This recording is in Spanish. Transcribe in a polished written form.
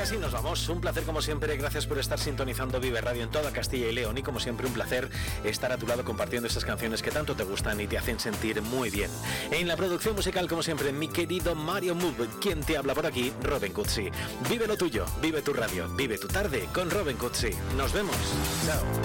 así nos vamos. Un placer como siempre. Gracias por estar sintonizando Vive Radio en toda Castilla y León. Y como siempre, un placer estar a tu lado compartiendo esas canciones que tanto te gustan y te hacen sentir muy bien. En la producción musical, como siempre, mi querido Mario Move. Quien te habla por aquí, Robin Cutsi. Vive lo tuyo, vive tu radio, vive tu tarde con Robin Cutsi. Nos vemos. Chao.